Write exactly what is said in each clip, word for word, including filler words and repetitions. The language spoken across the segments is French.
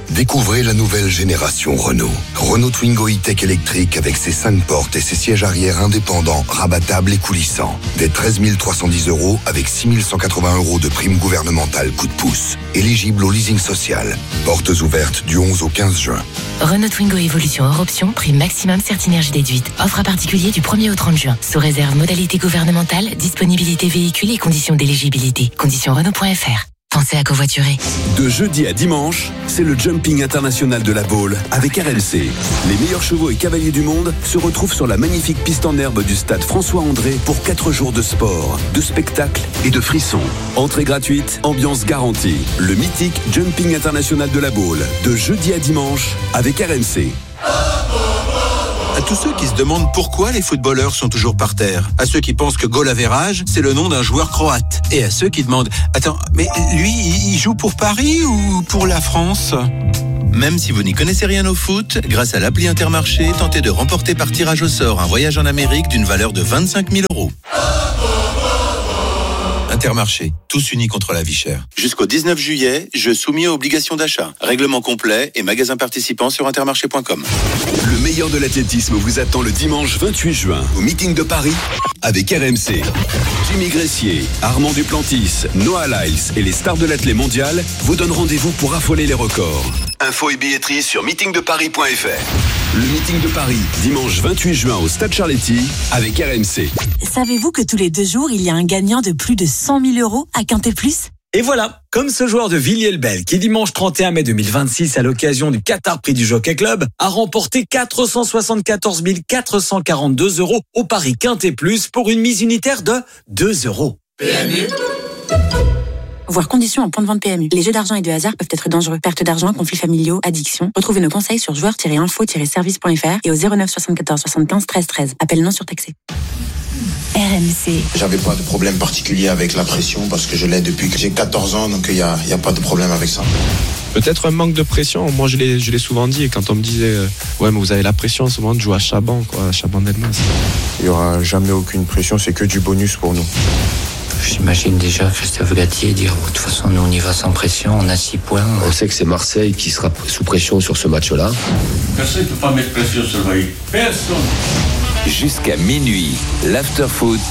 Découvrez la nouvelle génération Renault. Renault Twingo e-Tech électrique avec ses cinq portes et ses sièges arrière indépendants, rabattables et coulissants. Dès treize mille trois cent dix euros avec six mille cent quatre-vingts euros de prime gouvernementale coup de pouce. Éligible au leasing social. Portes ouvertes du onze au quinze juin. Renault Twingo Evolution hors option, prime maximum Certinergie déduite. Offre à particulier du premier au trente juin. Sous réserve modalité gouvernementale, disponibilité véhicule et conditions d'éligibilité. Conditions Renault point F R. Pensez à covoiturer. De jeudi à dimanche, c'est le Jumping International de la Baule avec R M C. Les meilleurs chevaux et cavaliers du monde se retrouvent sur la magnifique piste en herbe du stade François-André pour quatre jours de sport, de spectacle et de frissons. Entrée gratuite, ambiance garantie. Le mythique Jumping International de la Baule, de jeudi à dimanche avec R M C. À tous ceux qui se demandent pourquoi les footballeurs sont toujours par terre, à ceux qui pensent que goal average, c'est le nom d'un joueur croate, et à ceux qui demandent « Attends, mais lui, il joue pour Paris ou pour la France ?» Même si vous n'y connaissez rien au foot, grâce à l'appli Intermarché, tentez de remporter par tirage au sort un voyage en Amérique d'une valeur de vingt-cinq mille euros. Intermarché, tous unis contre la vie chère. Jusqu'au dix-neuf juillet, jeu soumis aux obligations d'achat. Règlement complet et magasins participants sur intermarché point com. Le meilleur de l'athlétisme vous attend le dimanche vingt-huit juin au meeting de Paris avec R M C. Jimmy Gressier, Armand Duplantis, Noah Lyles et les stars de l'athlé mondial vous donnent rendez-vous pour affoler les records. Info et billetterie sur meeting de paris point F R. Le meeting de Paris, dimanche vingt-huit juin au Stade Charletti avec R M C. Savez-vous que tous les deux jours, il y a un gagnant de plus de cent mille euros à Quintet Plus ? Et voilà, comme ce joueur de Villiers-le-Bel qui dimanche trente et un mai deux mille vingt-six à l'occasion du Qatar Prix du Jockey Club a remporté quatre cent soixante-quatorze mille quatre cent quarante-deux euros au pari Quintet Plus pour une mise unitaire de deux euros. P M U. Voir conditions en point de vente P M U. Les jeux d'argent et de hasard peuvent être dangereux. Perte d'argent, conflits familiaux, addiction. Retrouvez nos conseils sur joueurs tiret info tiret service point F R et au zéro neuf soixante-quatorze soixante-quinze treize treize. Appel non surtaxé. R M C. J'avais pas de problème particulier avec la pression parce que je l'ai depuis que j'ai quatorze ans, donc il n'y a, y a pas de problème avec ça. Peut-être un manque de pression. Moi, je l'ai, je l'ai souvent dit. Et quand on me disait, euh, ouais, mais vous avez la pression en ce moment de jouer à Chaban, quoi, à Chaban-Delmas. Il n'y aura jamais aucune pression, c'est que du bonus pour nous. J'imagine déjà Christophe Galtier dire de toute façon nous on y va sans pression, on a six points. On sait que c'est Marseille qui sera sous pression sur ce match-là. Personne ne peut pas mettre pression sur le Vaille. Personne. Jusqu'à minuit, l'after-foot.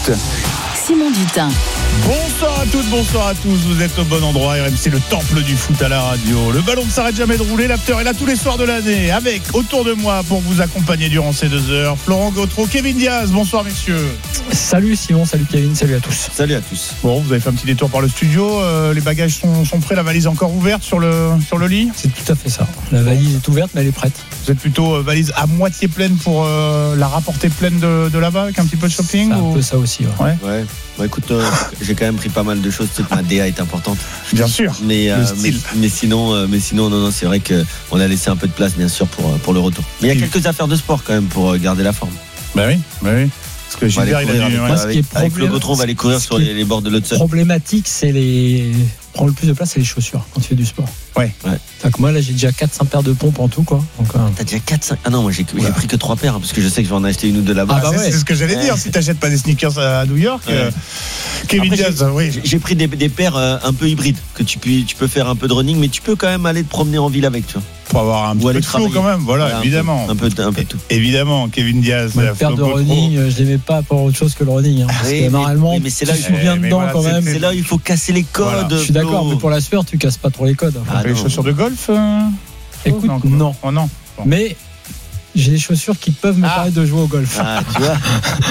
Simon Dutin. Bonsoir à toutes, bonsoir à tous, vous êtes au bon endroit, R M C, le temple du foot à la radio. Le ballon ne s'arrête jamais de rouler, l'after est là tous les soirs de l'année, avec autour de moi pour vous accompagner durant ces deux heures, Florent Gautreau, Kevin Diaz, bonsoir messieurs. Salut Simon, salut Kevin, salut à tous. Salut à tous. Bon, vous avez fait un petit détour par le studio, euh, les bagages sont, sont prêts, la valise est encore ouverte sur le, sur le lit ? C'est tout à fait ça, la valise est ouverte mais elle est prête. Vous êtes plutôt euh, valise à moitié pleine pour euh, la rapporter pleine de, de là-bas avec un petit peu de shopping ? C'est ou... un peu ça aussi, ouais. Ouais. ouais. Bah écoute, euh, j'ai quand même pris pas mal de choses, tu sais que ma D A est importante. Bien sûr. Mais, euh, mais, mais sinon, euh, mais sinon, non, non, c'est vrai qu'on a laissé un peu de place, bien sûr, pour, pour le retour. Mais il y a quelques affaires de sport quand même pour garder la forme. Bah oui, bah oui. Parce que Gilbert, il a avec, dû, avec, avec, avec le Gautreau, on va aller courir sur les, les bords de l'Hudson. Problématique, c'est les. Prendre le plus de place, c'est les chaussures quand tu fais du sport. Ouais. ouais. Donc moi là j'ai déjà quatre cinq paires de pompes en tout quoi. Donc, euh... T'as déjà quatre cinq Ah non, moi j'ai, voilà. j'ai pris que trois paires hein, parce que je sais que je vais en acheter une ou deux là-bas. Ah bah ouais. C'est ce que j'allais dire, si t'achètes pas des sneakers à New York. Ouais. Euh, Kevin Diaz, oui. J'ai, j'ai pris des, des paires euh, un peu hybrides que tu peux, tu peux faire un peu de running, mais tu peux quand même aller te promener en ville avec, tu vois. Pour avoir un petit peu de flow quand même, voilà, voilà évidemment. Un peu, un peu, un peu tout. Évidemment, Kevin Diaz. Une paire de running, euh, je l'aimais pas pour autre chose que le running. Hein, parce oui, que normalement, mais, mais c'est là, tu te souviens dedans voilà, quand c'est, même. C'est là où il faut casser les codes. Voilà. Je suis d'accord, mais pour la sueur, tu casses pas trop les codes. Ah, les chaussures de golf euh... Écoute, non. non. Oh, non. Bon. Mais j'ai des chaussures qui peuvent me ah. permettre de jouer au golf. Ah, tu vois.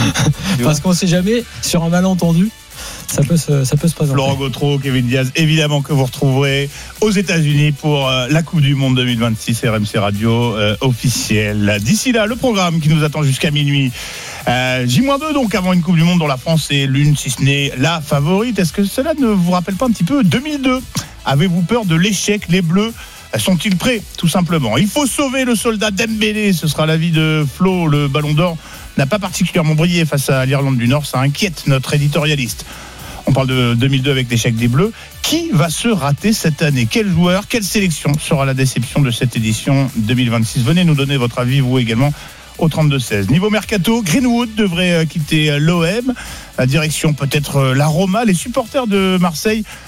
Parce qu'on sait jamais, sur un malentendu, ça peut se, ça peut se présenter. Florent Gautreau, Kevin Diaz, évidemment que vous retrouverez aux États-Unis pour euh, la Coupe du Monde deux mille vingt-six, R M C Radio euh, officielle. D'ici là, le programme qui nous attend jusqu'à minuit. Euh, J deux donc avant une Coupe du Monde dont la France est l'une, si ce n'est la favorite. Est-ce que cela ne vous rappelle pas un petit peu deux mille deux ? Avez-vous peur de l'échec ? Les Bleus sont-ils prêts ? Tout simplement. Il faut sauver le soldat Dembélé. Ce sera l'avis de Flo. Le Ballon d'Or n'a pas particulièrement brillé face à l'Irlande du Nord. Ça inquiète notre éditorialiste. On parle de deux mille deux avec l'échec des Bleus. Qui va se rater cette année ? Quel joueur, quelle sélection sera la déception de cette édition deux mille vingt-six ? Venez nous donner votre avis, vous également, au trente-deux seize. Niveau mercato, Greenwood devrait quitter l'O M. La direction peut-être la Roma. Les supporters de Marseille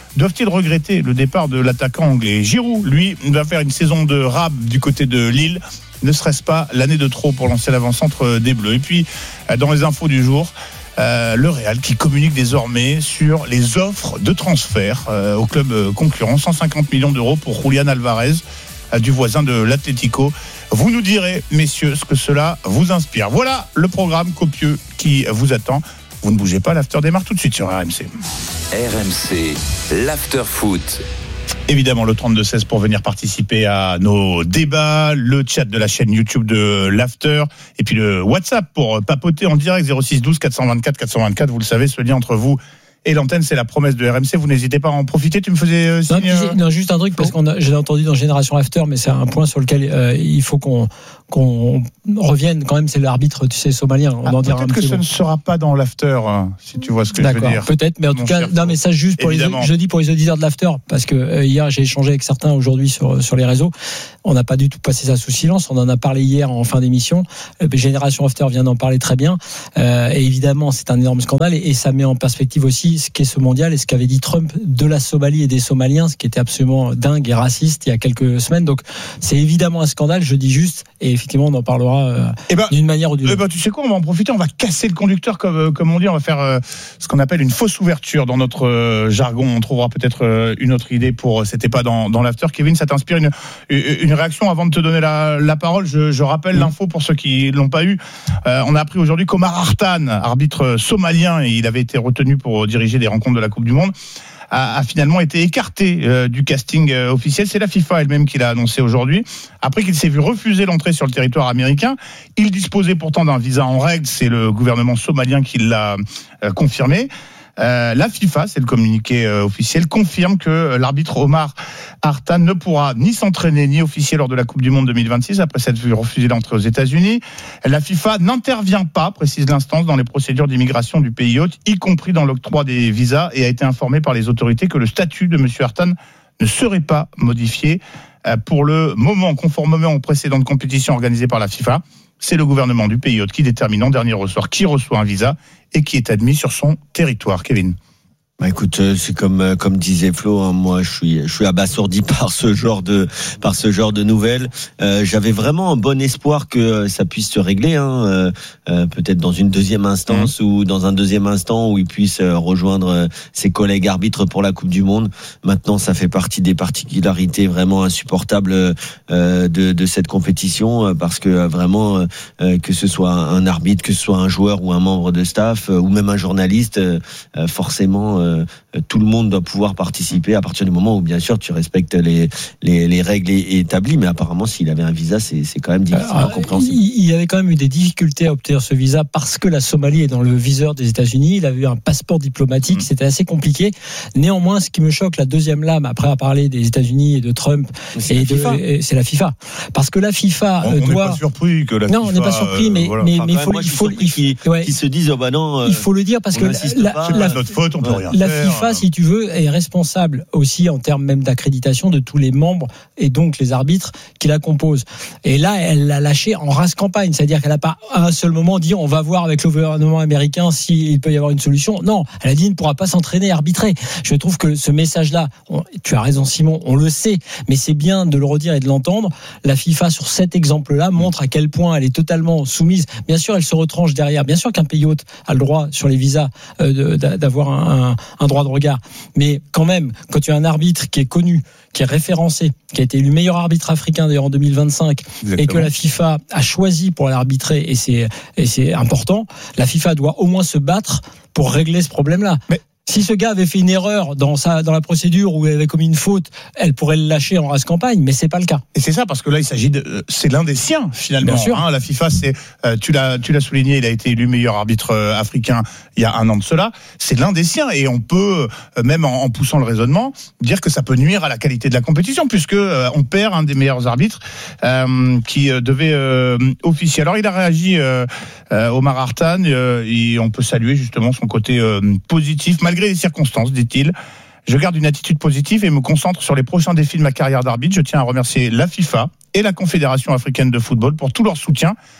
doivent-ils regretter le départ de l'attaquant anglais? Giroud, lui, va faire une saison de rab du côté de Lille. Ne serait-ce pas l'année de trop pour lancer l'avant-centre des Bleus? Et puis, dans les infos du jour, euh, le Real qui communique désormais sur les offres de transfert euh, au club concurrent. cent cinquante millions d'euros pour Julián Alvarez, euh, du voisin de l'Atlético. Vous nous direz, messieurs, ce que cela vous inspire. Voilà le programme copieux qui vous attend. Vous ne bougez pas, l'after démarre tout de suite sur R M C. R M C, l'after foot. Évidemment, le trente-deux seize pour venir participer à nos débats, le chat de la chaîne YouTube de l'After, et puis le WhatsApp pour papoter en direct, zéro six douze quatre cent vingt-quatre quatre cent vingt-quatre. Vous le savez, ce lien entre vous et l'antenne, c'est la promesse de R M C. Vous n'hésitez pas à en profiter. Tu me faisais euh, signe, non, euh... non, juste un truc, parce qu'on a, j'ai entendu dans Génération After, mais c'est un point sur lequel euh, il faut qu'on, qu'on revienne quand même. C'est l'arbitre, tu sais, somalien. On ah, en dira peut-être un que petit ce mot. ne sera pas dans l'After, hein, si tu vois ce que D'accord, je veux dire. Peut-être, mais en tout cas, non, mais ça juste pour Évidemment. les, je dis pour les auditeurs de l'After, parce que euh, hier j'ai échangé avec certains aujourd'hui sur sur les réseaux. On n'a pas du tout passé ça sous silence. On en a parlé hier en fin d'émission. Euh, Génération After vient d'en parler très bien. Euh, et évidemment, c'est un énorme scandale, et, et ça met en perspective aussi ce qu'est ce mondial et ce qu'avait dit Trump de la Somalie et des Somaliens, ce qui était absolument dingue et raciste il y a quelques semaines. Donc c'est évidemment un scandale, je dis juste, et effectivement on en parlera euh, eh ben, d'une manière ou d'une eh autre. Ben, tu sais quoi, on va en profiter, on va casser le conducteur comme, comme on dit, on va faire euh, ce qu'on appelle une fausse ouverture dans notre euh, jargon. On trouvera peut-être euh, une autre idée pour, c'était pas dans, dans l'after. Kevin, ça t'inspire une, une réaction avant de te donner la, la parole? Je, je rappelle mmh. l'info pour ceux qui l'ont pas eu. Euh, on a appris aujourd'hui qu'Omar Artan, arbitre somalien, et il avait été retenu pour diriger des rencontres de la Coupe du Monde, A, a finalement été écarté euh, du casting euh, officiel. C'est la FIFA elle-même qui l'a annoncé aujourd'hui. Après qu'il s'est vu refuser l'entrée sur le territoire américain, il disposait pourtant d'un visa en règle. C'est le gouvernement somalien qui l'a euh, confirmé. Euh, la FIFA, c'est le communiqué euh, officiel, confirme que l'arbitre Omar Artan ne pourra ni s'entraîner ni officier lors de la Coupe du Monde deux mille vingt-six après s'être vu refuser l'entrée aux États-Unis. La FIFA n'intervient pas, précise l'instance, dans les procédures d'immigration du pays hôte, y compris dans l'octroi des visas, et a été informée par les autorités que le statut de M. Artan ne serait pas modifié euh, pour le moment, conformément aux précédentes compétitions organisées par la FIFA. C'est le gouvernement du pays hôte qui détermine en dernier ressort qui reçoit un visa et qui est admis sur son territoire. Kevin. Bah écoute, c'est comme comme disait Flo, hein, moi je suis je suis abasourdi par ce genre de par ce genre de nouvelles. Euh, j'avais vraiment un bon espoir que ça puisse se régler, hein, euh, euh, peut-être dans une deuxième instance mmh. ou dans un deuxième instant où il puisse rejoindre ses collègues arbitres pour la Coupe du Monde. Maintenant, ça fait partie des particularités vraiment insupportables euh, de de cette compétition, parce que vraiment euh, que ce soit un arbitre, que ce soit un joueur ou un membre de staff euh, ou même un journaliste, euh, forcément. Euh, tout le monde doit pouvoir participer à partir du moment où bien sûr tu respectes les les, les règles établies, mais apparemment s'il avait un visa c'est c'est quand même difficilement euh, compréhensible. Il y avait quand même eu des difficultés à obtenir ce visa parce que la Somalie est dans le viseur des États-Unis. Il avait eu un passeport diplomatique, mmh. c'était assez compliqué. Néanmoins, ce qui me choque, la deuxième lame après avoir parlé des États-Unis et de Trump, c'est et la, de, FIFA. Et c'est la FIFA, parce que la FIFA on, doit. On n'est pas surpris que la non, FIFA. on n'est pas surpris, mais voilà. mais, enfin, mais il faut moi, il faut il qu'ils ouais. qui se disent oh bah non. Euh, il faut le dire parce que la, la, c'est pas notre faute, on peut rien la faire. La FIFA, si tu veux, est responsable aussi en termes même d'accréditation de tous les membres et donc les arbitres qui la composent. Et là, elle l'a lâché en race campagne, c'est-à-dire qu'elle n'a pas à un seul moment dit on va voir avec le gouvernement américain s'il peut y avoir une solution. Non, elle a dit il ne pourra pas s'entraîner et arbitrer. Je trouve que ce message-là, on, tu as raison Simon, on le sait, mais c'est bien de le redire et de l'entendre. La FIFA, sur cet exemple-là, montre à quel point elle est totalement soumise. Bien sûr, elle se retranche derrière. Bien sûr qu'un pays hôte a le droit, sur les visas, euh, de, d'avoir un, un, un droit de regard. Mais quand même, quand tu as un arbitre qui est connu, qui est référencé, qui a été élu meilleur arbitre africain d'ailleurs en deux mille vingt-cinq, exactement. Et que la FIFA a choisi pour l'arbitrer, et c'est, et c'est important, la FIFA doit au moins se battre pour régler ce problème-là. Mais si ce gars avait fait une erreur dans sa dans la procédure ou avait commis une faute, elle pourrait le lâcher en race campagne, mais c'est pas le cas. Et c'est ça, parce que là il s'agit de c'est l'un des siens finalement. Bien sûr. Hein, la FIFA, c'est euh, tu l'as tu l'as souligné, il a été élu meilleur arbitre euh, africain il y a un an de cela. C'est l'un des siens, et on peut euh, même en, en poussant le raisonnement dire que ça peut nuire à la qualité de la compétition, puisque euh, on perd un des meilleurs arbitres euh, qui euh, devait euh, officier. Alors il a réagi euh, euh, Omar Artan, euh, et on peut saluer justement son côté euh, positif malgré les circonstances, dit-il. Je garde une attitude positive et me concentre sur les prochains défis de ma carrière d'arbitre. Je tiens à remercier la FIFA et la Confédération africaine de football pour tout leur soutien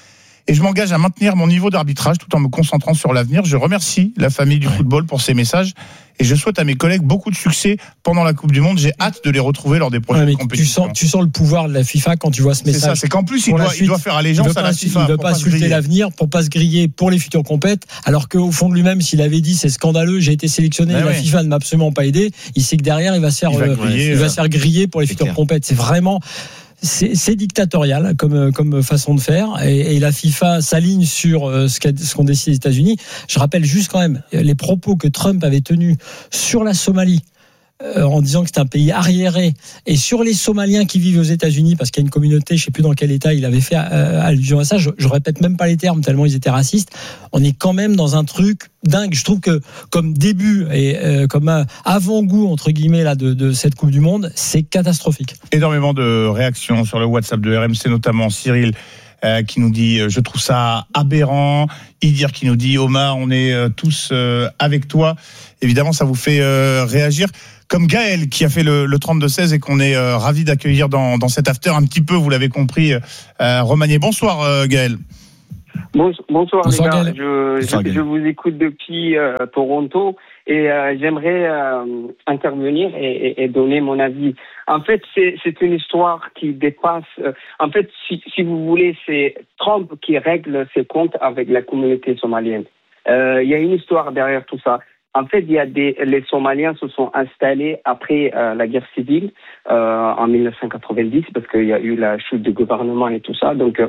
et je m'engage à maintenir mon niveau d'arbitrage tout en me concentrant sur l'avenir. Je remercie la famille du ouais. football pour ces messages et je souhaite à mes collègues beaucoup de succès pendant la Coupe du Monde. J'ai hâte de les retrouver lors des prochaines ouais, compétitions. Tu sens, tu sens le pouvoir de la FIFA quand tu vois ce message. C'est ça, c'est qu'en plus il doit, suite, il doit faire allégeance à la FIFA. Il ne veut pas insulter l'avenir pour pas se griller pour les futures compètes, alors qu'au fond de lui-même, s'il avait dit c'est scandaleux, j'ai été sélectionné, ben et ouais. la FIFA ne m'a absolument pas aidé, il sait que derrière il va se faire, il va, euh, griller, il va se faire griller pour les futures clair. compètes. C'est vraiment C'est, c'est dictatorial comme, comme façon de faire et, et la FIFA s'aligne sur ce, qu'a, ce qu'ont décidé les États-Unis. Je rappelle juste quand même les propos que Trump avait tenus sur la Somalie euh, en disant que c'est un pays arriéré et sur les Somaliens qui vivent aux États-Unis parce qu'il y a une communauté, je ne sais plus dans quel État il avait fait euh, allusion à ça. Je, je répète même pas les termes tellement ils étaient racistes. On est quand même dans un truc dingue. Je trouve que comme début et euh, comme avant-goût entre guillemets là de, de cette Coupe du Monde, c'est catastrophique. Énormément de réactions sur le WhatsApp de R M C, notamment Cyril euh, qui nous dit euh, je trouve ça aberrant. Idir qui nous dit Omar, on est euh, tous euh, avec toi. Évidemment, ça vous fait euh, réagir. Comme Gaël qui a fait le, le trente-deux seize et qu'on est euh, ravi d'accueillir dans, dans cet after un petit peu, vous l'avez compris, euh, remanié. Bonsoir euh, Gaël. Bonsoir, bonsoir, bonsoir les gars, je, bonsoir, je, je vous écoute depuis euh, Toronto et euh, j'aimerais euh, intervenir et, et, et donner mon avis. En fait, c'est, c'est une histoire qui dépasse... Euh, en fait, si, si vous voulez, c'est Trump qui règle ses comptes avec la communauté somalienne. Euh, il y a une histoire derrière tout ça. En fait, il y a des, les Somaliens se sont installés après euh, la guerre civile euh, en dix-neuf cent quatre-vingt-dix parce qu'il y a eu la chute du gouvernement et tout ça. Donc,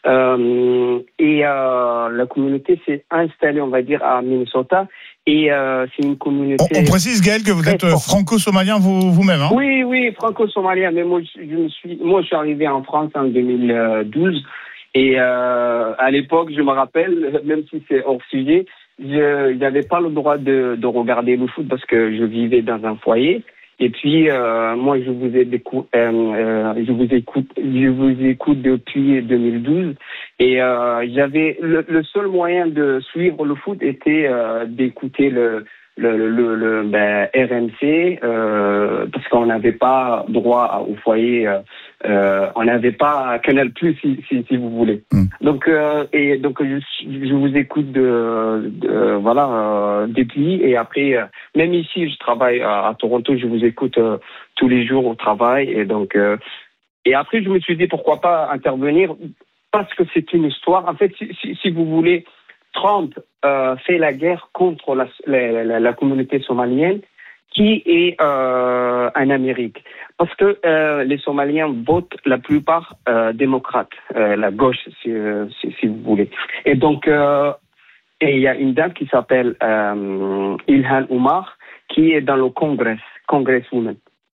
euh, et euh, la communauté s'est installée, on va dire, à Minnesota. Et euh, c'est une communauté. On, on précise, Gaël, que vous êtes forte. franco-somalien vous, vous-même, hein ? Oui, oui, franco-somalien. Mais moi, je, je me suis, moi, je suis arrivé en France en deux mille douze. Et euh, à l'époque, je me rappelle, même si c'est hors sujet. Je n'avais pas le droit de, de regarder le foot parce que je vivais dans un foyer. Et puis, euh, moi, je vous, ai décou- euh, euh, je vous écoute, je vous écoute depuis deux mille douze. Et euh, j'avais le, le seul moyen de suivre le foot était euh, d'écouter le le le, le ben, R M C euh, parce qu'on n'avait pas droit au foyer. Euh, euh, on n'avait pas Canal Plus si, si si vous voulez. Mm. Donc euh, et donc je, je vous écoute de, de voilà euh, depuis et après euh, même ici je travaille à, à Toronto, je vous écoute euh, tous les jours au travail et donc euh, et après je me suis dit pourquoi pas intervenir parce que c'est une histoire. En fait si si, si vous voulez, Trump euh, fait la guerre contre la la, la, la communauté somalienne qui est euh, en Amérique. Parce que euh, les Somaliens votent la plupart euh, démocrates, euh, la gauche, si, si, si vous voulez. Et donc, euh, et il y a une dame qui s'appelle euh, Ilhan Omar, qui est dans le Congrès, Congresswoman.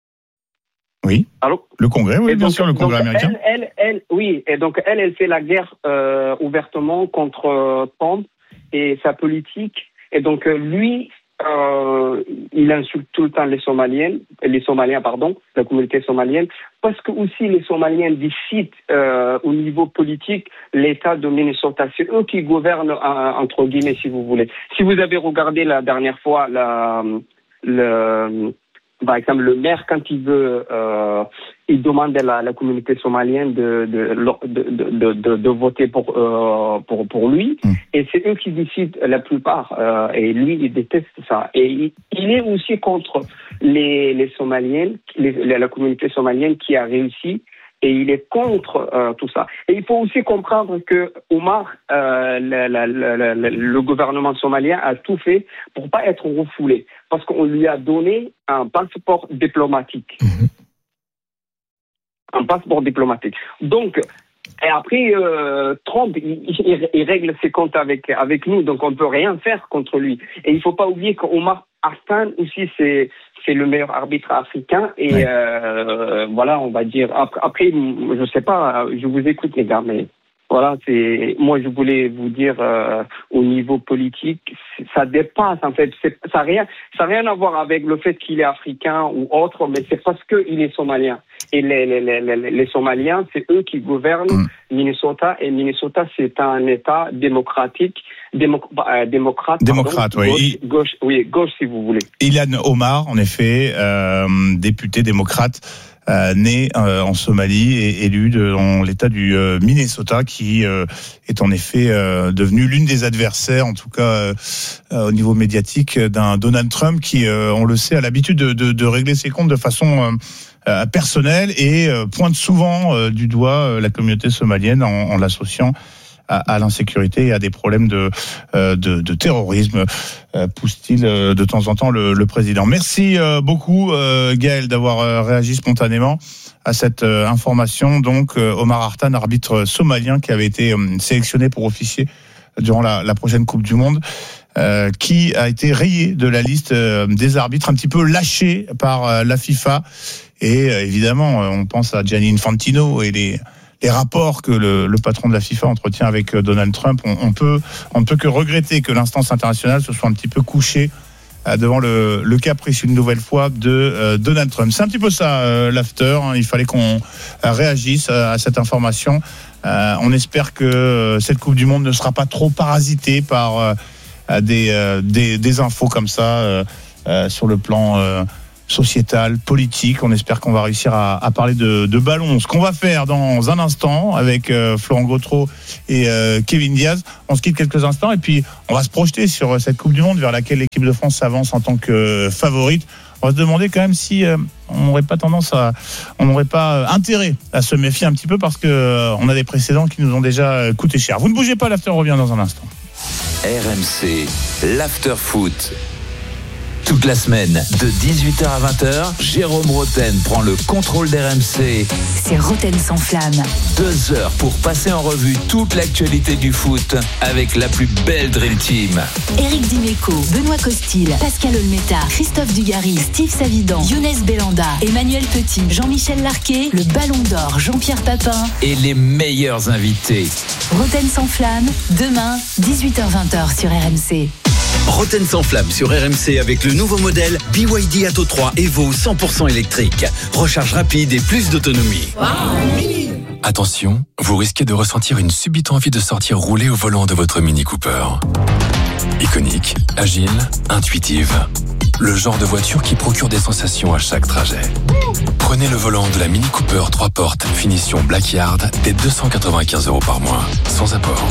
Oui. Allô? Le Congrès, oui, et bien donc, sûr, le Congrès donc américain. Elle, elle, elle, oui, et donc elle, elle fait la guerre euh, ouvertement contre euh, Trump et sa politique. Et donc euh, lui... Euh, il insulte tout le temps les Somaliens, les Somaliens, pardon, la communauté somalienne, parce que aussi les Somaliens décident euh, au niveau politique l'État de Minnesota. C'est eux qui gouvernent euh, entre guillemets, si vous voulez. Si vous avez regardé la dernière fois la, le, par exemple, le maire quand il veut, euh, il demande à la, la communauté somalienne de de de de, de, de voter pour euh, pour pour lui. Mmh. Et c'est eux qui décident la plupart. Euh, et lui, il déteste ça. Et il, il est aussi contre les les Somaliennes, les, la communauté somalienne qui a réussi. Et il est contre euh, tout ça. Et il faut aussi comprendre que Omar, euh, la, la, la, la, le gouvernement somalien a tout fait pour pas être refoulé, parce qu'on lui a donné un passeport diplomatique, mmh. un passeport diplomatique. Donc, et après, euh, Trump, il, il, il règle ses comptes avec avec nous, donc on peut rien faire contre lui. Et il faut pas oublier qu'Omar Hassan aussi, c'est c'est le meilleur arbitre africain et ouais. euh, voilà, on va dire. Après, après, je sais pas, je vous écoute les gars, mais voilà, c'est moi je voulais vous dire euh, au niveau politique, ça dépasse en fait, c'est, ça n'a rien, ça rien à voir avec le fait qu'il est africain ou autre, mais c'est parce que il est somalien. Et les les les les, les Somaliens, c'est eux qui gouvernent mmh. Minnesota et Minnesota c'est un État démocratique, démo, euh, démocrate. Démocrate, pardon, oui. Gauche, gauche, oui, gauche si vous voulez. Ilhan Omar, en effet, euh, député démocrate. euh, né euh, en Somalie et élu de, dans l'État du euh, Minnesota, qui euh, est en effet euh, devenu l'une des adversaires, en tout cas euh, euh, au niveau médiatique, d'un Donald Trump qui, euh, on le sait, a l'habitude de, de, de régler ses comptes de façon euh, euh, personnelle et euh, pointe souvent euh, du doigt euh, la communauté somalienne en, en l'associant à l'insécurité et à des problèmes de, de, de terrorisme, pousse-t-il de temps en temps le, le président. Merci beaucoup Gaël d'avoir réagi spontanément à cette information. Donc Omar Hartan, arbitre somalien qui avait été sélectionné pour officier durant la, la prochaine Coupe du Monde, euh, qui a été rayé de la liste des arbitres, un petit peu lâché par la FIFA. Et évidemment, on pense à Gianni Infantino et les les rapports que le, le patron de la FIFA entretient avec Donald Trump. On, on peut, on ne peut que regretter que l'instance internationale se soit un petit peu couchée euh, devant le, le caprice une nouvelle fois de euh, Donald Trump. C'est un petit peu ça, euh, l'after. Hein. Il fallait qu'on euh, réagisse à, à cette information. Euh, on espère que euh, cette Coupe du Monde ne sera pas trop parasitée par euh, des, euh, des, des infos comme ça euh, euh, sur le plan Euh, sociétal, politique. On espère qu'on va réussir à, à parler de, de ballon. Ce qu'on va faire dans un instant avec euh, Florent Gautreau et euh, Kevin Diaz. On se quitte quelques instants et puis on va se projeter sur cette Coupe du Monde vers laquelle l'équipe de France s'avance en tant que favorite. On va se demander quand même si euh, on n'aurait pas tendance à, on n'aurait pas euh, intérêt à se méfier un petit peu parce que euh, on a des précédents qui nous ont déjà coûté cher. Vous ne bougez pas, l'after revient dans un instant. R M C, l'after foot. Toute la semaine, de dix-huit heures à vingt heures, Jérôme Roten prend le contrôle d'R M C. C'est Roten sans flamme. Deux heures pour passer en revue toute l'actualité du foot avec la plus belle Dream Team. Éric Dimeco, Benoît Costil, Pascal Olmeta, Christophe Dugarry, Steve Savidan, Younes Bellanda, Emmanuel Petit, Jean-Michel Larquet, le Ballon d'Or, Jean-Pierre Papin. Et les meilleurs invités. Roten sans flamme, demain, dix-huit heures vingt sur R M C. Roten sans flamme sur R M C avec le nouveau modèle B Y D Atto trois Evo cent pour cent électrique. Recharge rapide et plus d'autonomie. Wow. Attention, vous risquez de ressentir une subite envie de sortir rouler au volant de votre Mini Cooper. Iconique, agile, intuitive. Le genre de voiture qui procure des sensations à chaque trajet. Prenez le volant de la Mini Cooper trois portes finition Blackyard dès deux cent quatre-vingt-quinze euros par mois, sans apport.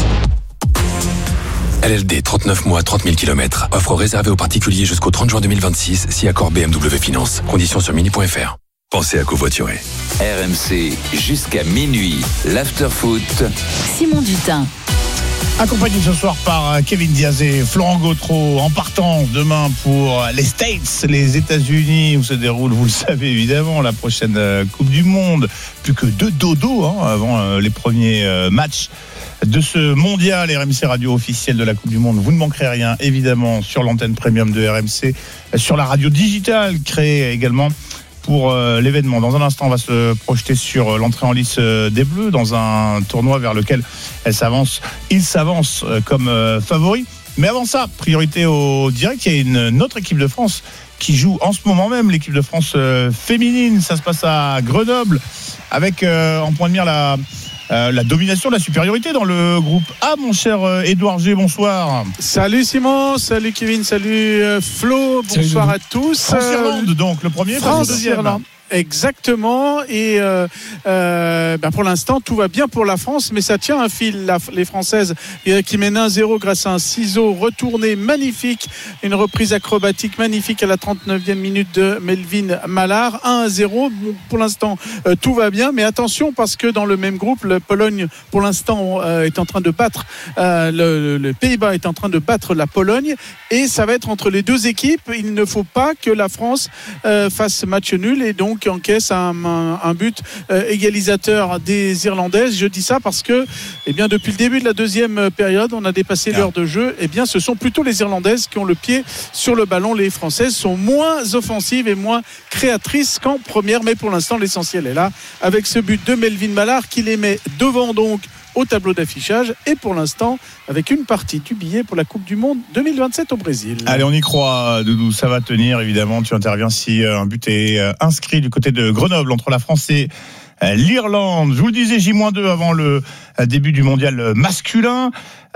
L L D, trente-neuf mois, trente mille kilomètres. Offre réservée aux particuliers jusqu'au trente juin deux mille vingt-six, si accord B M W Finance. Conditions sur mini point f r. Pensez à covoiturer. R M C, jusqu'à minuit. L'after-foot. Simon Dutin. Accompagné ce soir par Kevin Diaz et Florent Gautreau, en partant demain pour les States, les États-Unis, où se déroule, vous le savez évidemment, la prochaine Coupe du Monde. Plus que deux dodos hein, avant les premiers matchs de ce mondial. R M C radio officiel de la Coupe du Monde. Vous ne manquerez rien, évidemment, sur l'antenne premium de R M C, sur la radio digitale créée également pour euh, l'événement. Dans un instant, on va se projeter sur l'entrée en lice euh, des Bleus dans un tournoi vers lequel elle s'avance. Il s'avance euh, comme euh, favori. Mais avant ça, priorité au direct. Il y a une, une autre équipe de France qui joue en ce moment même, l'équipe de France euh, féminine. Ça se passe à Grenoble avec euh, en point de mire la Euh, la domination, la supériorité dans le groupe A, mon cher euh, Édouard G, bonsoir. Salut Simon, salut Kevin, salut euh, Flo, bonsoir salut. À tous. France-Irlande donc, le premier, France-Irlande. Exactement, et euh, euh, ben pour l'instant tout va bien pour la France, mais ça tient un fil. La, les Françaises euh, qui mènent un zéro grâce à un ciseau retourné magnifique, une reprise acrobatique magnifique à la trente-neuvième minute de Melvin Mallard. un à zéro, bon, pour l'instant euh, tout va bien, mais attention parce que dans le même groupe, la Pologne pour l'instant euh, est en train de battre euh, le, le Pays-Bas est en train de battre la Pologne, et ça va être entre les deux équipes. Il ne faut pas que la France euh, fasse match nul et donc qui encaisse un, un, un but euh, égalisateur des Irlandaises. Je dis ça parce que eh bien, depuis le début de la deuxième période, on a dépassé ah. l'heure de jeu. Eh bien, ce sont plutôt les Irlandaises qui ont le pied sur le ballon. Les Françaises sont moins offensives et moins créatrices qu'en première, mais pour l'instant l'essentiel est là avec ce but de Melvin Mallard qui les met devant donc au tableau d'affichage, et pour l'instant avec une partie du billet pour la Coupe du Monde deux mille vingt-sept au Brésil. Allez, on y croit, Doudou, ça va tenir évidemment. Tu interviens si un but est inscrit du côté de Grenoble entre la France et l'Irlande. Je vous le disais, J moins deux avant le début du mondial masculin.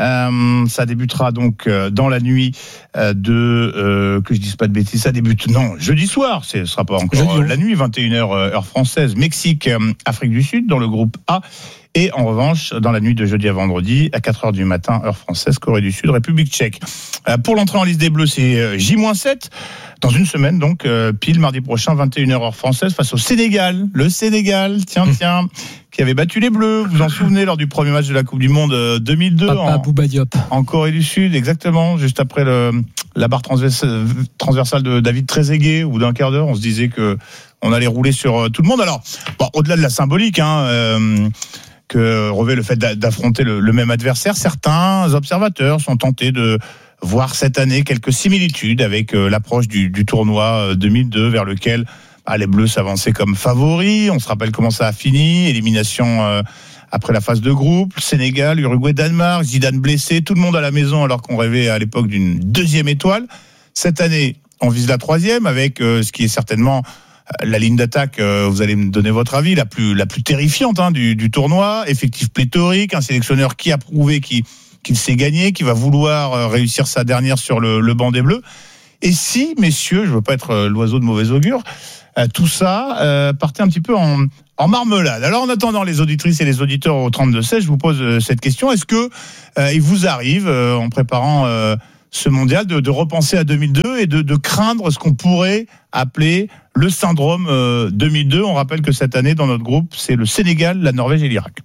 Euh, ça débutera donc euh, dans la nuit euh, de euh, que je dise pas de bêtises. Ça débute non jeudi soir. Ce sera pas encore euh, la nuit, vingt et une heures euh, heure française. Mexique, euh, Afrique du Sud dans le groupe A. Et en revanche, dans la nuit de jeudi à vendredi, à quatre heures du matin, heure française, Corée du Sud, République tchèque. Euh, pour l'entrée en liste des Bleus, c'est euh, J sept, dans une semaine, donc, euh, pile mardi prochain, vingt et une heures, heure française, face au Sénégal. Le Sénégal, tiens, tiens, qui avait battu les Bleus, vous vous en souvenez, lors du premier match de la Coupe du Monde euh, deux mille deux. Papa en, Bouba Diop. En Corée du Sud, exactement, juste après le, la barre transversale, transversale de David Trezeguet, au bout d'un quart d'heure, on se disait que on allait rouler sur euh, tout le monde. Alors, bon, au-delà de la symbolique, hein, euh, que revêt le fait d'affronter le, le même adversaire, certains observateurs sont tentés de voir cette année quelques similitudes avec euh, l'approche du, du tournoi deux mille deux vers lequel bah, les Bleus s'avançaient comme favoris. On se rappelle comment ça a fini, élimination euh, après la phase de groupe, Sénégal, Uruguay, Danemark, Zidane blessé, tout le monde à la maison alors qu'on rêvait à l'époque d'une deuxième étoile. Cette année, on vise la troisième avec euh, ce qui est certainement la ligne d'attaque, euh, vous allez me donner votre avis, la plus la plus terrifiante hein, du, du tournoi, effectif pléthorique, un sélectionneur qui a prouvé qu'il, qu'il sait gagner, qui va vouloir euh, réussir sa dernière sur le, le banc des Bleus. Et si, messieurs, je veux pas être euh, l'oiseau de mauvais augure, euh, tout ça euh, partait un petit peu en, en marmelade. Alors en attendant les auditrices et les auditeurs au trente-deux seize, je vous pose euh, cette question. Est-ce que euh, il vous arrive, euh, en préparant euh, ce mondial, de, de repenser à deux mille deux et de, de craindre ce qu'on pourrait appeler le syndrome euh, deux mille deux. On rappelle que cette année, dans notre groupe, c'est le Sénégal, la Norvège et l'Irak.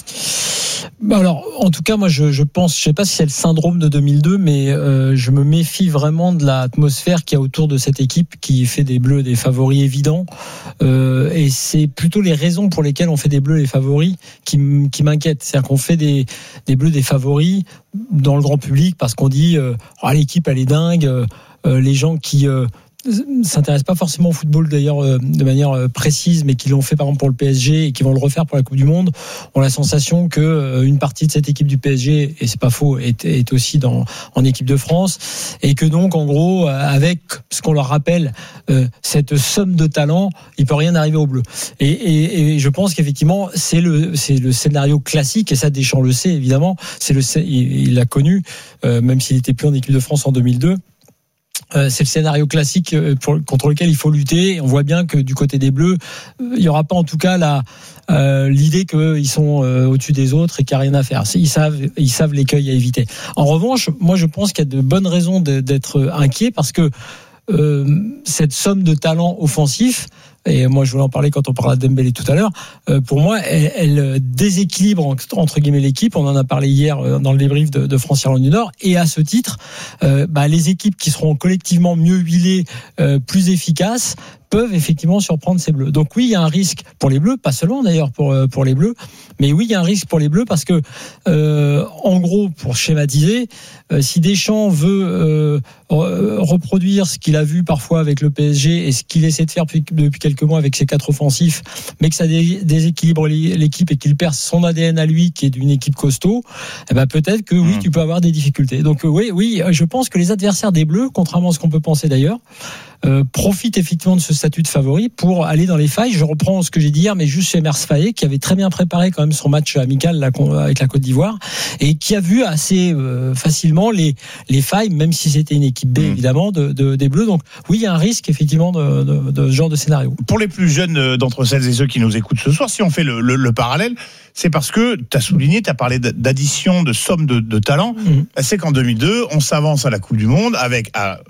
Alors, en tout cas, moi, je, je pense, je sais pas si c'est le syndrome de deux mille deux, mais euh, je me méfie vraiment de l'atmosphère qu'il y a autour de cette équipe qui fait des Bleus des favoris évidents. Euh, et c'est plutôt les raisons pour lesquelles on fait des Bleus les favoris qui, qui m'inquiètent. C'est-à-dire qu'on fait des, des Bleus des favoris dans le grand public parce qu'on dit euh, oh, l'équipe elle est dingue. Euh, les gens qui euh, s'intéressent pas forcément au football d'ailleurs euh, de manière euh, précise, mais qui l'ont fait par exemple pour le P S G et qui vont le refaire pour la Coupe du Monde, ont la sensation que euh, une partie de cette équipe du P S G, et c'est pas faux, est, est aussi dans en équipe de France, et que donc en gros euh, avec ce qu'on leur rappelle euh, cette somme de talent, il peut rien arriver aux Bleus. Et, et, et je pense qu'effectivement c'est le c'est le scénario classique, et ça Deschamps le sait évidemment, c'est le il, il l'a connu euh, même s'il était plus en équipe de France en deux mille deux. Euh, c'est le scénario classique pour, contre lequel il faut lutter. Et on voit bien que du côté des Bleus, il n'y aura pas en tout cas la, euh, l'idée qu'ils sont euh, au-dessus des autres et qu'il n'y a rien à faire. Ils savent, ils savent l'écueil à éviter. En revanche, moi je pense qu'il y a de bonnes raisons de, d'être inquiet parce que euh, cette somme de talent offensif, et moi je voulais en parler quand on parlait de Dembélé tout à l'heure, euh, pour moi elle, elle déséquilibre entre guillemets l'équipe. On en a parlé hier dans le débrief de, de France-Irlande du Nord, et à ce titre euh, bah, les équipes qui seront collectivement mieux huilées, euh, plus efficaces, peuvent effectivement surprendre ces Bleus. Donc oui, il y a un risque pour les Bleus, pas seulement d'ailleurs pour pour les Bleus, mais oui, il y a un risque pour les Bleus parce que euh, en gros, pour schématiser, euh, si Deschamps veut euh, reproduire ce qu'il a vu parfois avec le P S G et ce qu'il essaie de faire depuis, depuis quelques mois avec ses quatre offensifs, mais que ça dé, déséquilibre l'équipe et qu'il perd son A D N à lui, qui est d'une équipe costaud, eh ben peut-être que oui, tu peux avoir des difficultés. Donc oui, oui, je pense que les adversaires des Bleus, contrairement à ce qu'on peut penser d'ailleurs, Euh, profite effectivement de ce statut de favori pour aller dans les failles. Je reprends ce que j'ai dit hier, mais juste chez Mers Faye, qui avait très bien préparé quand même son match amical là, avec la Côte d'Ivoire, et qui a vu assez euh, facilement les les failles, même si c'était une équipe B évidemment de, de des Bleus. Donc oui, il y a un risque effectivement de, de, de ce genre de scénario. Pour les plus jeunes d'entre celles et ceux qui nous écoutent ce soir, si on fait le, le, le parallèle, c'est parce que tu as souligné, tu as parlé d'addition de somme de, de talent. Mmh. C'est qu'en deux mille deux, on s'avance à la Coupe du Monde avec à,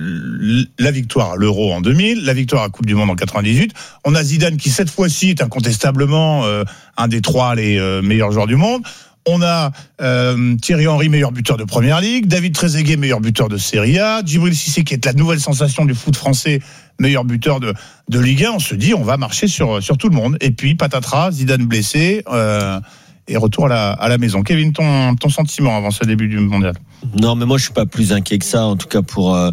la victoire à l'Euro en deux mille, la victoire à la Coupe du Monde en quatre-vingt-dix-huit. On a Zidane qui, cette fois-ci, est incontestablement euh, un des trois les euh, meilleurs joueurs du monde. On a euh, Thierry Henry, meilleur buteur de Première Ligue, David Trezeguet, meilleur buteur de Serie A, Djibril Cissé, qui est la nouvelle sensation du foot français, meilleur buteur de, de Ligue un. On se dit, on va marcher sur, sur tout le monde. Et puis, patatras, Zidane blessé, euh, et retour à la, à la maison. Kevin, ton, ton sentiment avant ce début du mondial? Non, mais moi je suis pas plus inquiet que ça, en tout cas pour euh,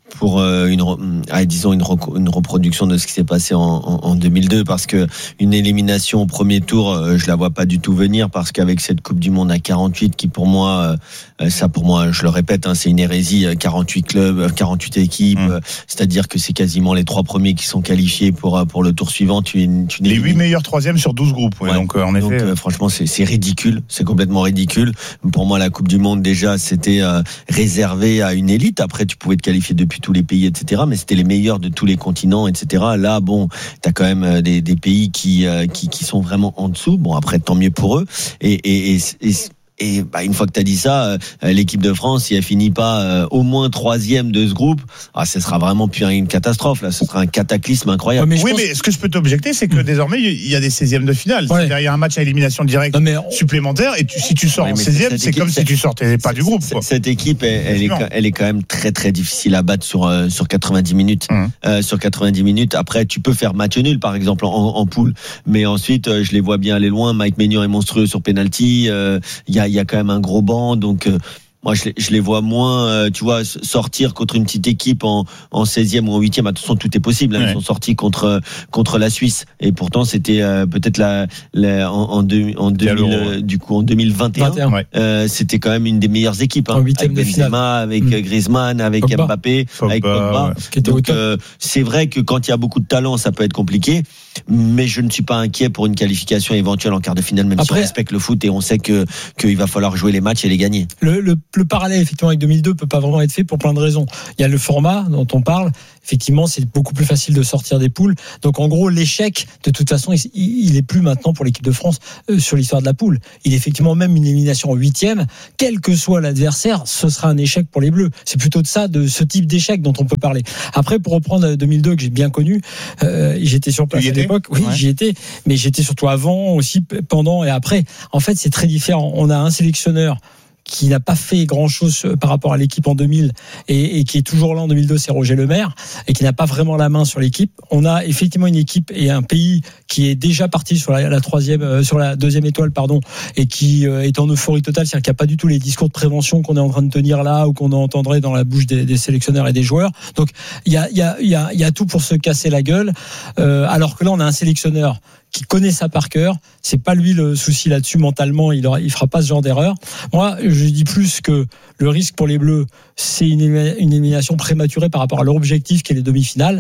pour euh, une, ah, disons une, une reproduction de ce qui s'est passé en, en, en deux mille deux, parce que une élimination au premier tour, euh, je la vois pas du tout venir, parce qu'avec cette Coupe du Monde à quarante-huit, qui pour moi, euh, ça pour moi, je le répète, hein, c'est une hérésie, quarante-huit clubs, quarante-huit équipes, mmh. euh, c'est-à-dire que c'est quasiment les trois premiers qui sont qualifiés pour pour le tour suivant. Tu, tu les huit meilleurs troisièmes sur douze groupes, ouais, ouais. donc euh, en donc, effet, euh, franchement, c'est, c'est ridicule, c'est complètement ridicule. Pour moi, la Coupe du Monde déjà, c'était euh, réservé à une élite. Après, tu pouvais te qualifier depuis tous les pays, et cetera. Mais c'était les meilleurs de tous les continents, et cetera. Là, bon, t'as quand même des, des pays qui, euh, qui qui sont vraiment en dessous. Bon, après, tant mieux pour eux. Et, et, et, et Et bah, une fois que tu as dit ça, euh, l'équipe de France, si elle finit pas euh, au moins troisième de ce groupe, ah, ce sera vraiment plus une catastrophe. Là, ce sera un cataclysme incroyable. Ouais, mais oui, pense... mais ce que je peux t'objecter, c'est que mmh. désormais, il y a des seizièmes de finale. Ouais. C'est-à-dire, il y a un match à élimination directe non, mais on... supplémentaire, et tu, si tu sors ouais, en seizième, c'est équipe, comme c'est... si tu sortais pas du groupe. Quoi. Cette équipe, elle, elle, est, elle est quand même très très difficile à battre sur euh, sur quatre-vingt-dix minutes. Mmh. Euh, sur quatre-vingt-dix minutes. Après, tu peux faire match nul, par exemple, en, en poule, mais ensuite, euh, je les vois bien aller loin. Mike Maignan est monstrueux sur penalty. Il euh, y a il y a quand même un gros donc euh, moi je les, je les vois moins euh, tu vois sortir contre une petite équipe en, en seizième ou en huitième. De toute façon tout est possible hein. ouais. Ils sont sortis contre contre la Suisse et pourtant c'était euh, peut-être la, la en, en, deux, en deux mille euh, du coup en deux mille vingt et un, vingt et un ouais. euh, c'était quand même une des meilleures équipes hein, avec Benzema, avec mmh. Griezmann, avec Pogba. Mbappé, Pogba, avec Pogba. Ouais. Donc euh, c'est vrai que quand il y a beaucoup de talent ça peut être compliqué, mais je ne suis pas inquiet pour une qualification éventuelle en quart de finale, même Après, si on respecte le foot et on sait que qu'il va falloir jouer les matchs et les gagner. Le, le, le parallèle effectivement avec deux mille deux peut pas vraiment être fait pour plein de raisons. Il y a le format dont on parle. Effectivement, c'est beaucoup plus facile de sortir des poules. Donc, en gros, l'échec, de toute façon, il, il est plus maintenant pour l'équipe de France euh, sur l'histoire de la poule. Il est effectivement même une élimination en huitième, quel que soit l'adversaire, ce sera un échec pour les Bleus. C'est plutôt de ça, de ce type d'échec dont on peut parler. Après, pour reprendre deux mille deux que j'ai bien connu, euh, j'étais sur place à l'époque. Oui, ouais. J'y étais, mais j'étais surtout avant, aussi pendant et après. En fait, c'est très différent. On a un sélectionneur qui n'a pas fait grand-chose par rapport à l'équipe en deux mille et, et qui est toujours là en deux mille deux, c'est Roger Lemaire, et qui n'a pas vraiment la main sur l'équipe. On a effectivement une équipe et un pays qui est déjà parti sur la, la troisième, euh, sur la deuxième étoile, pardon, et qui euh, est en euphorie totale, c'est-à-dire qu'il n'y a pas du tout les discours de prévention qu'on est en train de tenir là ou qu'on entendrait dans la bouche des, des sélectionneurs et des joueurs. Donc il y a, il y a, il y a, il y a tout pour se casser la gueule, euh, alors que là on a un sélectionneur qui connaît ça par cœur. C'est pas lui le souci là-dessus mentalement. Il aura, il fera pas ce genre d'erreur. Moi, je dis plus que le risque pour les Bleus, c'est une, une élimination prématurée par rapport à leur objectif qui est les demi-finales,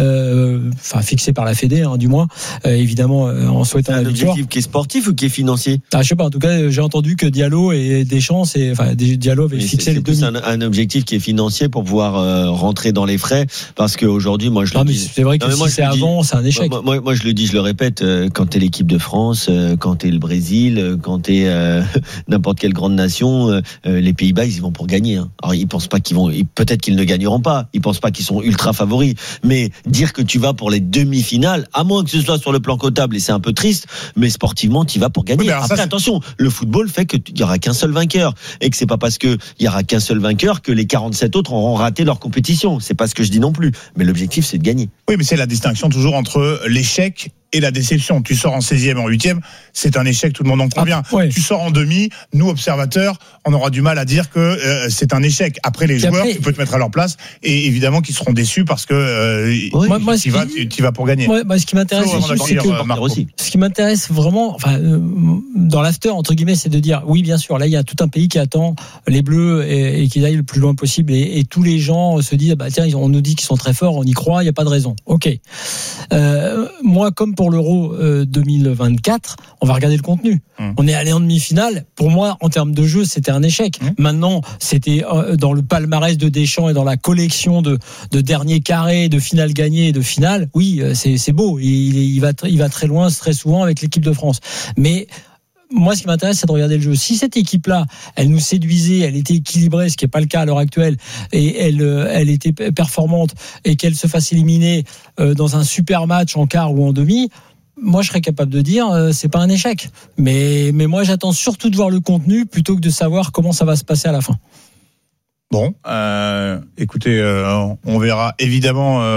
euh, enfin fixé par la Fédé, hein, du moins. Euh, évidemment, euh, en souhaitant la victoire. C'est un objectif qui est sportif ou qui est financier? Ah, je sais pas. En tout cas, j'ai entendu que Diallo et Deschamps, c'est, enfin, Diallo avait fixé c'est, les demi. C'est un, un objectif qui est financier pour pouvoir euh, rentrer dans les frais, parce qu'aujourd'hui, moi, je le non, dis. C'est vrai que non, si moi, c'est avant, c'est un échec. Moi, moi, moi, je le dis, je le répète. Quand t'es l'équipe de France, quand t'es le Brésil, quand t'es euh, n'importe quelle grande nation, euh, les Pays-Bas, ils y vont pour gagner. Hein. Alors ils pensent pas qu'ils vont, peut-être qu'ils ne gagneront pas. Ils pensent pas qu'ils sont ultra favoris. Mais dire que tu vas pour les demi-finales, à moins que ce soit sur le plan comptable, et c'est un peu triste, mais sportivement, tu vas pour gagner. Oui, Après, ça, attention, le football fait qu'il y aura qu'un seul vainqueur, et que c'est pas parce que il y aura qu'un seul vainqueur que les quarante-sept autres auront raté leur compétition. C'est pas ce que je dis non plus. Mais l'objectif, c'est de gagner. Oui, mais c'est la distinction toujours entre l'échec et la déception. Tu sors en seizième, en huitième, c'est un échec, tout le monde en convient. Ah, ouais. Tu sors en demi, nous observateurs, on aura du mal à dire que euh, c'est un échec. Après, les joueurs, après, tu peux te mettre à leur place, et évidemment qu'ils seront déçus parce que euh, oui. moi, moi, tu vas, tu, tu vas pour gagner. Ouais, moi, ce qui m'intéresse, Flo, c'est que, euh, aussi. Ce qui m'intéresse vraiment, enfin, euh, dans l'after entre guillemets, c'est de dire, oui, bien sûr, là, il y a tout un pays qui attend les Bleus et, et qu'ils aillent le plus loin possible, et, et tous les gens se disent, bah tiens, on nous dit qu'ils sont très forts, on y croit, il y a pas de raison. Ok. Euh, moi, comme pour l'Euro euh, deux mille vingt-quatre, on va regarder le contenu. Mmh. On est allé en demi-finale. Pour moi, en termes de jeu, c'était un échec. Mmh. Maintenant, c'était euh, dans le palmarès de Deschamps et dans la collection de, de derniers carrés, de finales gagnées et de finales. Oui, c'est, c'est beau. Il, il, va, il va très loin, très souvent avec l'équipe de France. Mais moi, ce qui m'intéresse, c'est de regarder le jeu. Si cette équipe-là, elle nous séduisait, elle était équilibrée, ce qui n'est pas le cas à l'heure actuelle, et elle, elle était performante, et qu'elle se fasse éliminer dans un super match en quart ou en demi, moi, je serais capable de dire, euh, c'est pas un échec. Mais, mais moi, j'attends surtout de voir le contenu plutôt que de savoir comment ça va se passer à la fin. Bon, euh, écoutez, euh, on verra évidemment euh,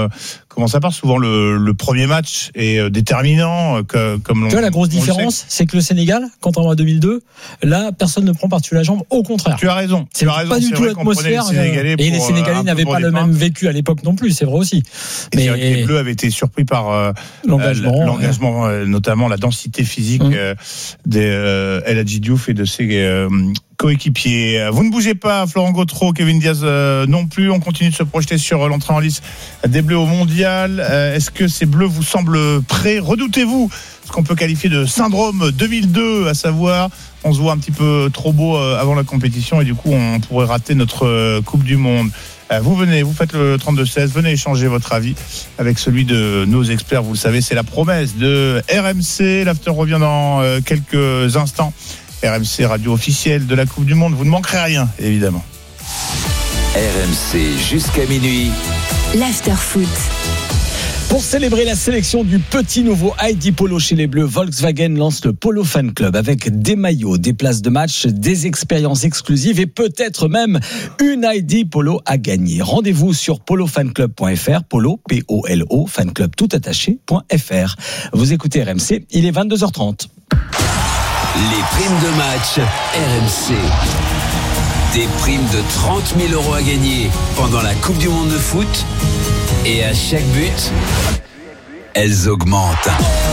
comment ça part. Souvent, le, le premier match est euh, déterminant. Euh, que, comme tu vois, la grosse différence, c'est que le Sénégal, contrairement à deux mille deux, là, personne ne prend par-dessus la jambe. Au contraire. Tu as raison. C'est tu as raison, pas du c'est tout vrai qu'on prenait l'atmosphère. les Sénégalais et les pour, Sénégalais euh, n'avaient pas le même vécu à l'époque non plus, c'est vrai aussi. Et Mais c'est vrai que les Bleus avaient été surpris par euh, l'engagement, euh, l'engagement euh, notamment la densité physique mmh. euh, des euh, El Hadji Diouf et de ses euh, coéquipiers. Vous ne bougez pas, Florent Gautreau, Kevin Diaz euh, non plus. On continue de se projeter sur l'entrée en lice des Bleus au Mondial. Euh, est-ce que ces Bleus vous semblent prêts? Redoutez-vous ce qu'on peut qualifier de syndrome deux mille deux, à savoir on se voit un petit peu trop beau avant la compétition et du coup on pourrait rater notre Coupe du Monde. Vous venez, vous faites le trente-deux seize, venez échanger votre avis avec celui de nos experts. Vous le savez, c'est la promesse de R M C. L'after revient dans quelques instants. R M C, radio officielle de la Coupe du Monde. Vous ne manquerez rien, évidemment. R M C jusqu'à minuit. L'after foot. Pour célébrer la sélection du petit nouveau Heidi Polo chez les Bleus, Volkswagen lance le Polo Fan Club avec des maillots, des places de match, des expériences exclusives et peut-être même une Heidi Polo à gagner. Rendez-vous sur polo fan club point f r, polo, P O L O, fanclub tout attaché, .fr. Vous écoutez R M C, il est vingt-deux heures trente. Les primes de match R M C. Des primes de trente mille euros à gagner pendant la Coupe du Monde de foot. Et à chaque but, elles augmentent.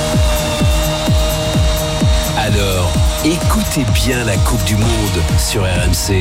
Alors, écoutez bien la Coupe du Monde sur R M C.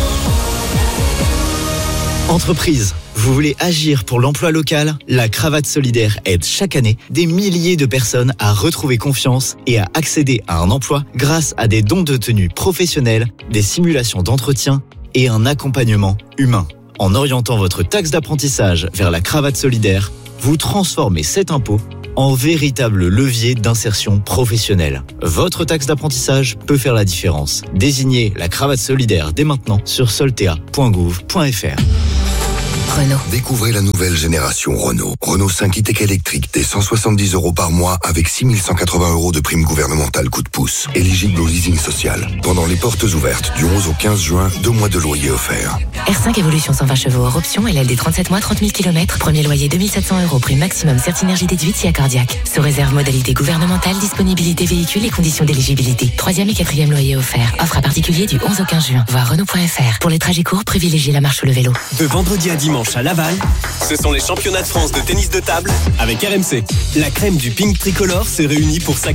Entreprise, vous voulez agir pour l'emploi local? La Cravate Solidaire aide chaque année des milliers de personnes à retrouver confiance et à accéder à un emploi grâce à des dons de tenue professionnels, des simulations d'entretien et un accompagnement humain. En orientant votre taxe d'apprentissage vers la Cravate Solidaire, vous transformez cet impôt en véritable levier d'insertion professionnelle. Votre taxe d'apprentissage peut faire la différence. Désignez la Cravate Solidaire dès maintenant sur soltea point gouv point f r. Renault. Découvrez la nouvelle génération Renault. Renault cinq e-Tech électrique dès cent soixante-dix euros par mois avec six mille cent quatre-vingts euros de prime gouvernementale coup de pouce. Éligible au leasing social. Pendant les portes ouvertes du onze au quinze juin, deux mois de loyer offerts. R cinq Evolution cent vingt chevaux hors option, L L D trente-sept mois, trente mille kilomètres. Premier loyer deux mille sept cents euros, prime maximum Certinergie déduite si accordiaque. Sous réserve modalité gouvernementale, disponibilité véhicule et conditions d'éligibilité. Troisième et quatrième loyer offert. Offre à particulier du onze au quinze juin. Voir Renault point f r. Pour les trajets courts, privilégiez la marche ou le vélo. De vendredi à dimanche à Laval, ce sont les championnats de France de tennis de table avec R M C. La crème du ping tricolore se réunit pour sa